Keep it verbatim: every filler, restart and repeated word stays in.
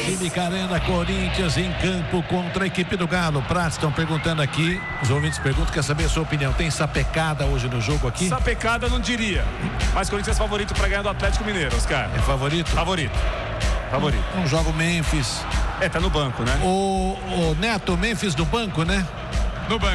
Química Arena, Corinthians em campo contra a equipe do Galo. Prats, estão perguntando aqui, os ouvintes perguntam, quer saber a sua opinião, tem sapecada hoje no jogo aqui? Sapecada não diria, mas Corinthians é favorito para ganhar do Atlético Mineiro, Oscar. É favorito? Favorito. Favorito. Não joga o Memphis. É, tá no banco, né? O, o Neto, Memphis no banco, né? No banco.